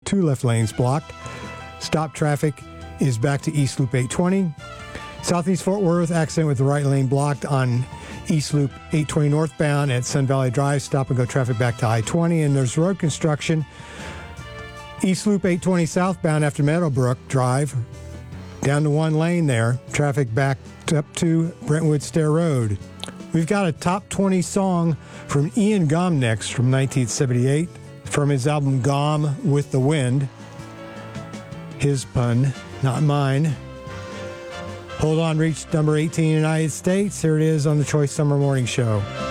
2 left lanes blocked. Stop traffic is back to East Loop 820. Southeast Fort Worth, accident with the right lane blocked on East Loop 820 northbound at Sun Valley Drive. Stop and go traffic back to I-20. And there's road construction. East Loop 820 southbound after Meadowbrook Drive. Down to 1 lane there. Traffic backed up to Brentwood Stair Road. We've got a top 20 song from Ian Gom next from 1978 from his album Gom with the Wind. His pun, not mine. Hold On reached number 18 in the United States. Here it is on the Choice Summer Morning Show.